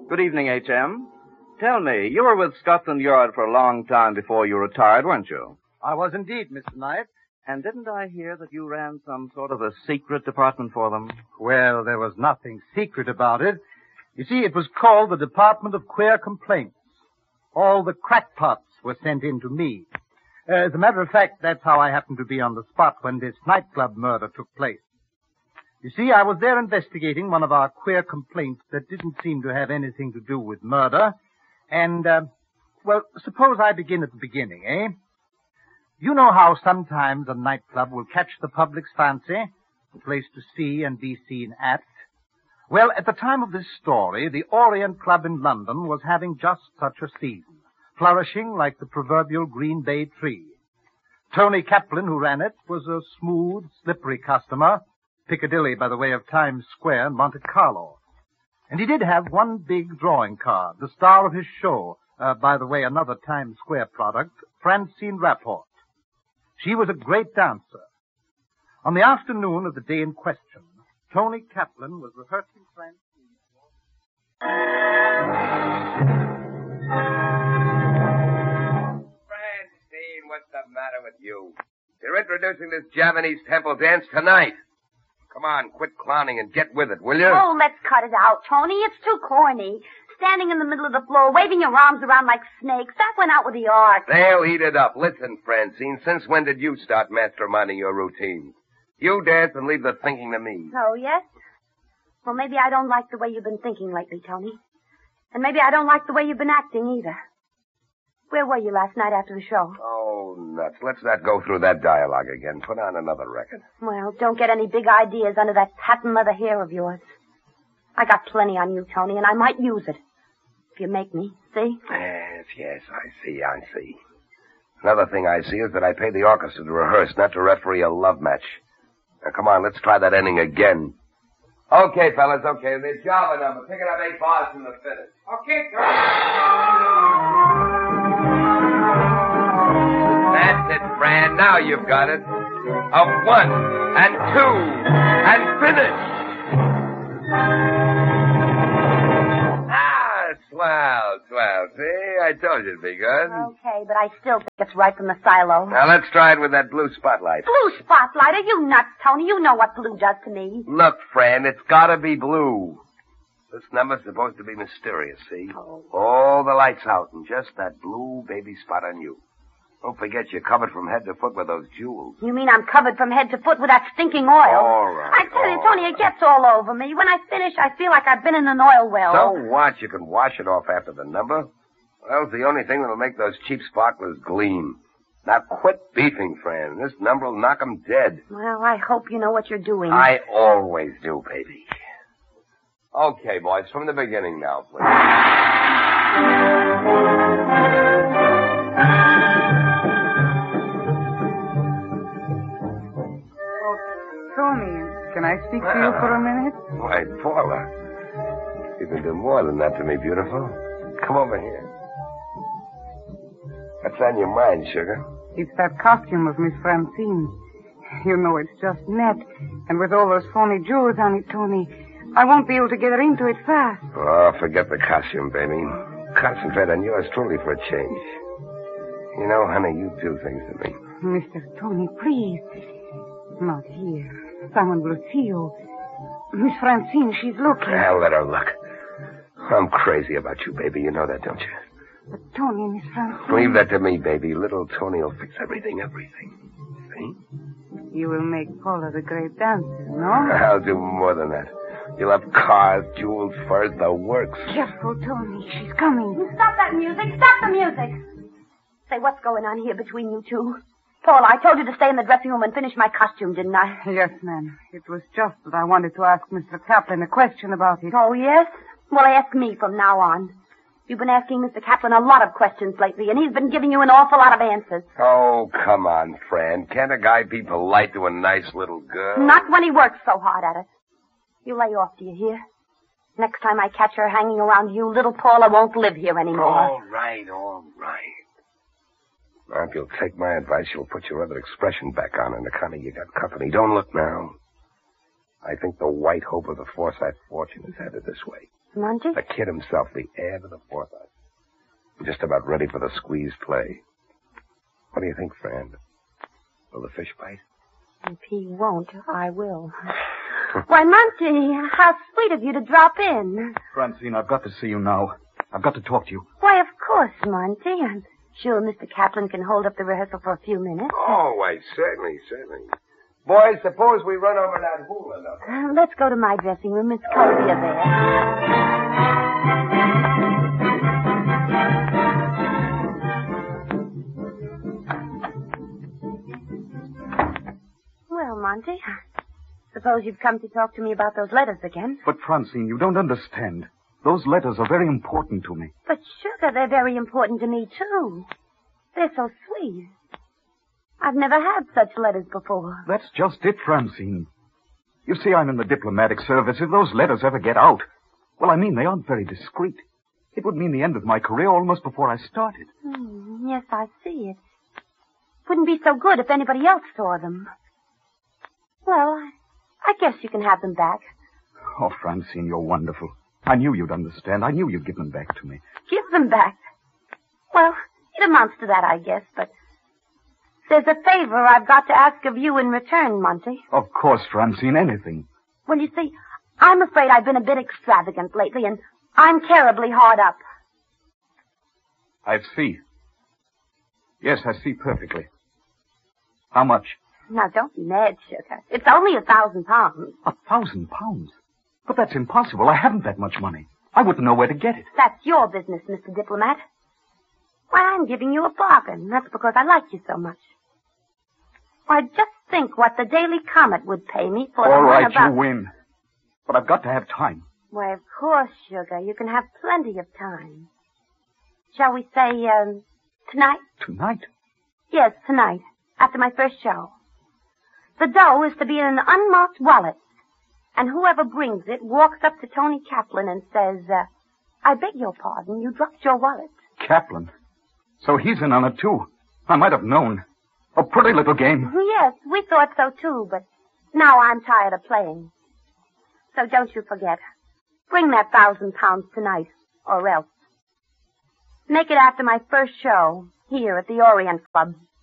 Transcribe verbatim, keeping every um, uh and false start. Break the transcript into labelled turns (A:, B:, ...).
A: Good evening, H M. Tell me, you were with Scotland Yard for a long time before you retired, weren't you?
B: I was indeed, Mister Knight.
A: And didn't I hear that you ran some sort of a secret department for them?
B: Well, there was nothing secret about it. You see, it was called the Department of Queer Complaints. All the crackpots were sent in to me. Uh, as a matter of fact, that's how I happened to be on the spot when this nightclub murder took place. You see, I was there investigating one of our queer complaints that didn't seem to have anything to do with murder. And, uh, well, suppose I begin at the beginning, eh? You know how sometimes a nightclub will catch the public's fancy, a place to see and be seen at? Well, at the time of this story, the Orient Club in London was having just such a season, flourishing like the proverbial Green Bay tree. Tony Kaplan, who ran it, was a smooth, slippery customer, Piccadilly by the way of Times Square and Monte Carlo. And he did have one big drawing card, the star of his show, uh, by the way, another Times Square product, Francine Rapport. She was a great dancer. On the afternoon of the day in question, Tony Kaplan was rehearsing Francine.
C: Francine, what's the matter with you? You're introducing this Javanese temple dance tonight. Come on, quit clowning and get with it, will you?
D: Oh, let's cut it out, Tony. It's too corny. Standing in the middle of the floor, waving your arms around like snakes. That went out with the art.
C: They'll eat it up. Listen, Francine, since when did you start masterminding your routines? You dance and leave the thinking to me.
D: Oh, yes? Well, maybe I don't like the way you've been thinking lately, Tony. And maybe I don't like the way you've been acting either. Where were you last night after the show?
C: Oh, nuts. Let's not go through that dialogue again. Put on another record.
D: Well, don't get any big ideas under that patent leather hair of yours. I got plenty on you, Tony, and I might use it. If you make me, see?
C: Yes, yes, I see, I see. Another thing I see is that I pay the orchestra to rehearse, not to referee a love match. Now, come on, let's try that ending again. Okay, fellas, okay. The Java number. Pick it up eight bars from the finish. Okay, sir. That's it, Fran. Now you've got it. A one, and two, and finish. Ah, swell, swell. See, I told you it'd be good.
D: Okay, but I still think it's right from the silo.
C: Now, let's try it with that blue spotlight.
D: Blue spotlight? Are you nuts, Tony? You know what blue does to me.
C: Look, Fran, it's gotta be blue. This number's supposed to be mysterious, see?
D: Oh.
C: All the lights out and just that blue baby spot on you. Don't forget you're covered from head to foot with those jewels.
D: You mean I'm covered from head to foot with that stinking oil?
C: All right.
D: I tell you,
C: all
D: Tony,
C: right.
D: it gets all over me. When I finish, I feel like I've been in an oil well.
C: So what? You can wash it off after the number. Well, it's the only thing that'll make those cheap sparklers gleam. Now quit beefing, Fran. This number will knock 'em dead.
D: Well, I hope you know what you're doing.
C: I always do, baby. Okay, boys, from the beginning now, please.
E: Tony, can I speak to you for a minute?
C: Why, Paula. You can do more than that to me, beautiful. Come over here. What's on your mind, sugar?
E: It's that costume of Miss Francine. You know, it's just net. And with all those phony jewels on it, Tony, I won't be able to get her into it fast.
C: Oh, forget the costume, baby. Concentrate on yours truly for a change. You know, honey, you do things to me.
E: Mister Tony, please. Not here. Someone will see you. Miss Francine, she's looking.
C: I'll let her look. I'm crazy about you, baby. You know that, don't you?
E: But Tony, Miss Francine...
C: Leave that to me, baby. Little Tony will fix everything, everything. See?
E: You will make Paula the great dancer, no?
C: I'll do more than that. You'll have cars, jewels, furs, the works.
E: Careful, Tony. She's coming.
D: Stop that music. Stop the music. Say, what's going on here between you two? Paul, I told you to stay in the dressing room and finish my costume, didn't I?
E: Yes, ma'am. It was just that I wanted to ask Mister Kaplan a question about it.
D: Oh, yes? Well, ask me from now on. You've been asking Mister Kaplan a lot of questions lately, and he's been giving you an awful lot of answers.
C: Oh, come on, Fran. Can't a guy be polite to a nice little girl?
D: Not when he works so hard at it. You lay off, do you hear? Next time I catch her hanging around you, little Paula won't live here anymore.
C: All right, all right. Now, if you'll take my advice, you'll put your other expression back on in the kind of you got company. Don't look now. I think the white hope of the Forsyth fortune is headed this way.
D: Monty?
C: The kid himself, the heir to the fourth us. I'm just about ready for the squeeze play. What do you think, Fran? Will the fish bite?
D: If he won't, I will. Why, Monty, how sweet of you to drop in.
A: Francine, I've got to see you now. I've got to talk to you.
D: Why, of course, Monty. I'm sure Mister Kaplan can hold up the rehearsal for a few minutes.
C: Oh, why, certainly, certainly. Boys, suppose we run over that hula now.
D: Uh, let's go to my dressing room. It's cozier there. Well, Monty, suppose you've come to talk to me about those letters again.
A: But, Francine, you don't understand. Those letters are very important to me.
D: But, sugar, they're very important to me, too. They're so sweet. I've never had such letters before.
A: That's just it, Francine. You see, I'm in the diplomatic service. If those letters ever get out, well, I mean, they aren't very discreet. It would mean the end of my career almost before I started.
D: Hmm, yes, I see it. Wouldn't be so good if anybody else saw them. Well, I, I guess you can have them back.
A: Oh, Francine, you're wonderful. I knew you'd understand. I knew you'd give them back to me.
D: Give them back? Well, it amounts to that, I guess, but there's a favor I've got to ask of you in return, Monty.
A: Of course, Francine, anything.
D: Well, you see, I'm afraid I've been a bit extravagant lately, and I'm terribly hard up.
A: I see. Yes, I see perfectly. How much?
D: Now, don't be mad, sugar. It's only a thousand pounds.
A: A thousand pounds? But that's impossible. I haven't that much money. I wouldn't know where to get it.
D: That's your business, Mister Diplomat. Why, I'm giving you a bargain. That's because I like you so much. Why, just think what the Daily Comet would pay me for the
A: All
D: one
A: right,
D: about...
A: you win. But I've got to have time.
D: Why, of course, sugar. You can have plenty of time. Shall we say, um, tonight?
A: Tonight?
D: Yes, tonight, after my first show. The dough is to be in an unmarked wallet, and whoever brings it walks up to Tony Kaplan and says, uh, I beg your pardon, you dropped your wallet.
A: Kaplan? So he's in on it, too. I might have known. A pretty little game.
D: Yes, we thought so, too, but now I'm tired of playing. So don't you forget. Bring that thousand pounds tonight, or else. Make it after my first show, here at the Orient Club.